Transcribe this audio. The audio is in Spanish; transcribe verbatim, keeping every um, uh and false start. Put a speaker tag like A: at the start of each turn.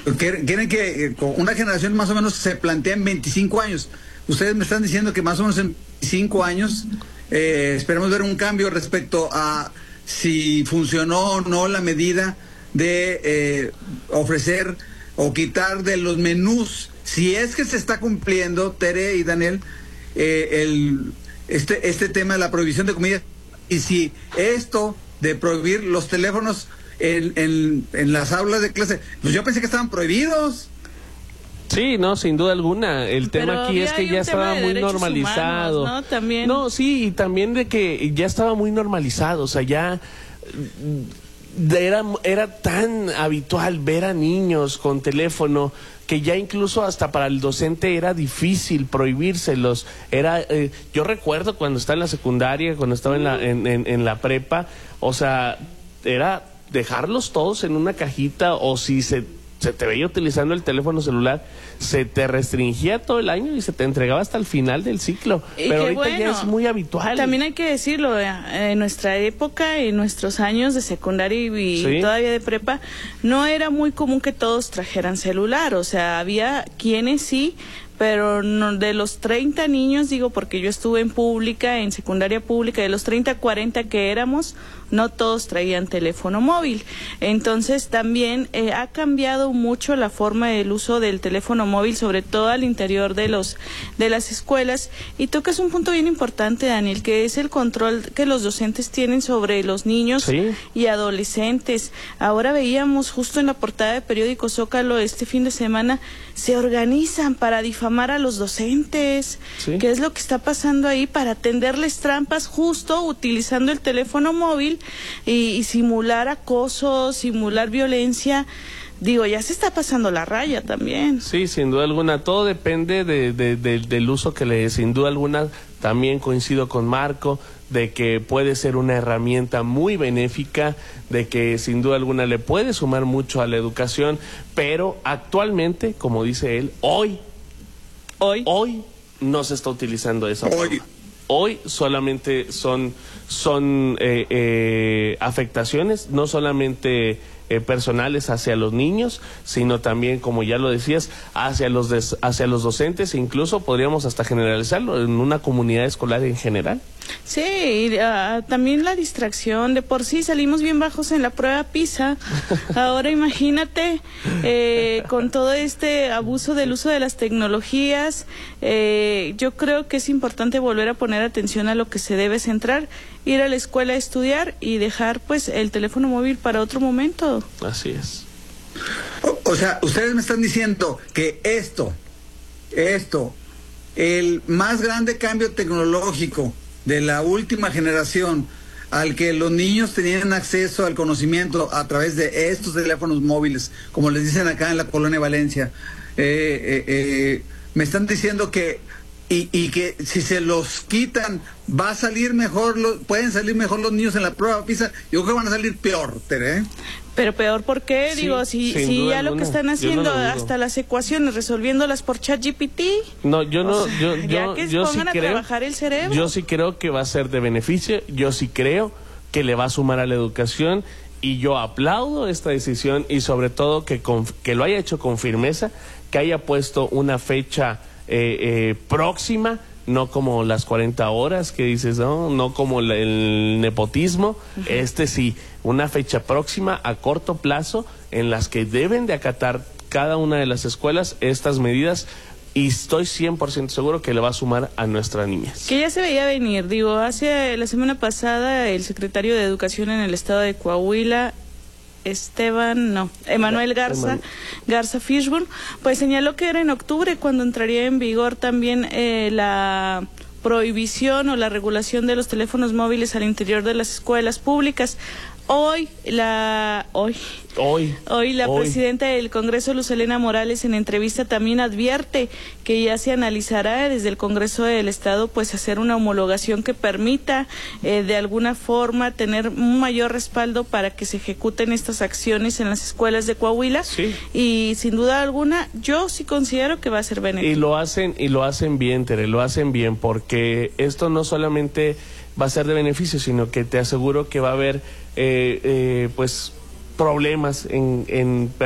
A: quieren que eh, una generación más o menos se plantea en veinticinco años. Ustedes me están diciendo que más o menos en veinticinco años eh, esperemos ver un cambio respecto a si funcionó o no la medida de eh, ofrecer o quitar de los menús, si es que se está cumpliendo, Tere y Daniel, eh, el, este, este tema de la prohibición de comida, y si esto de prohibir los teléfonos en, en, en las aulas de clase, pues yo pensé que estaban prohibidos.
B: Sí, no, sin duda alguna. El tema
C: Pero
B: aquí es que ya estaba muy normalizado.
C: Humanos, ¿no? También.
B: No, sí, y también de que ya estaba muy normalizado, o sea, ya era, era tan habitual ver a niños con teléfono que ya incluso hasta para el docente era difícil prohibírselos. Era, eh, yo recuerdo cuando estaba en la secundaria, cuando estaba en la, en, en, en la prepa, o sea, era dejarlos todos en una cajita, o si se, se te veía utilizando el teléfono celular, se te restringía todo el año y se te entregaba hasta el final del ciclo.
C: Y
B: pero ahorita
C: bueno,
B: ya es muy habitual.
C: También hay que decirlo, en nuestra época, en nuestros años de secundaria y
B: ¿Sí?
C: todavía de prepa, no era muy común que todos trajeran celular. O sea, había quienes sí, pero no, de los treinta niños, digo, porque yo estuve en pública, en secundaria pública, de los treinta, cuarenta que éramos, no todos traían teléfono móvil. Entonces también eh, ha cambiado mucho la forma del uso del teléfono móvil, sobre todo al interior de los de las escuelas. Y tocas un punto bien importante, Daniel, que es el control que los docentes tienen sobre los niños
B: ¿Sí?
C: y adolescentes. Ahora veíamos justo en la portada de periódico Zócalo este fin de semana, se organizan para difamar a los docentes.
B: ¿Sí?
C: ¿Qué es lo que está pasando ahí? Para tenderles trampas, justo utilizando el teléfono móvil y, y simular acoso, simular violencia. Digo, ya se está pasando la raya también.
B: Sí, sin duda alguna, todo depende de, de, de, del uso que le dé. Sin duda alguna, también coincido con Marco, de que puede ser una herramienta muy benéfica, de que sin duda alguna le puede sumar mucho a la educación, pero actualmente, como dice él, hoy,
C: Hoy,
B: hoy no se está utilizando de esa
A: Hoy.
B: forma. Hoy solamente son, son eh, eh, afectaciones, no solamente eh, personales hacia los niños, sino también, como ya lo decías, hacia los, des, hacia los docentes, incluso podríamos hasta generalizarlo en una comunidad escolar en general.
C: sí, y, uh, también la distracción. De por sí salimos bien bajos en la prueba PISA. Ahora imagínate eh, con todo este abuso del uso de las tecnologías. Eh, yo creo que es importante volver a poner atención a lo que se debe centrar, ir a la escuela a estudiar y dejar pues el teléfono móvil para otro momento.
B: Así es.
A: O, o sea, ustedes me están diciendo que esto, esto, el más grande cambio tecnológico de la última generación, al que los niños tenían acceso al conocimiento a través de estos teléfonos móviles, como les dicen acá en la colonia Valencia, eh, eh, eh, me están diciendo que y, y que si se los quitan va a salir mejor, lo, pueden salir mejor los niños en la prueba PISA. Yo creo que van a salir peor, Tere.
C: Pero peor, ¿por qué?
B: Sí,
C: Digo, si,
B: sin
C: si
B: duda
C: ya lo
B: alguna.
C: que están
B: Yo no
C: haciendo,
B: lo dudo.
C: hasta las ecuaciones, resolviéndolas por ChatGPT.
B: No, yo no,
C: O sea,
B: yo,
C: ya
B: yo,
C: que
B: yo sí
C: pongan a
B: creo,
C: trabajar el cerebro.
B: yo sí creo que va a ser de beneficio, yo sí creo que le va a sumar a la educación, y yo aplaudo esta decisión, y sobre todo que, con, que lo haya hecho con firmeza, que haya puesto una fecha eh, eh, próxima, no como las cuarenta horas que dices, no, no como el, el nepotismo. Uh-huh. Este sí, una fecha próxima a corto plazo en las que deben de acatar cada una de las escuelas estas medidas, y estoy cien por ciento seguro que le va a sumar a nuestras niñas.
C: Que ya se veía venir. Digo, hace la semana pasada el secretario de Educación en el estado de Coahuila, Esteban, no, Emanuel Garza, Eman... Garza Fishburne, pues señaló que era en octubre cuando entraría en vigor también eh, la prohibición o la regulación de los teléfonos móviles al interior de las escuelas públicas. Hoy la hoy
B: hoy,
C: hoy la
B: hoy.
C: presidenta del Congreso, Luz Helena Morales, en entrevista también advierte que ya se analizará desde el Congreso del Estado pues hacer una homologación que permita eh, de alguna forma tener un mayor respaldo para que se ejecuten estas acciones en las escuelas de Coahuila.
B: Sí.
C: Y sin duda alguna yo sí considero que va a ser benéfico.
B: Y lo hacen y lo hacen bien, Tere, lo hacen bien, porque esto no solamente va a ser de beneficio, sino que te aseguro que va a haber eh, eh, pues problemas en, en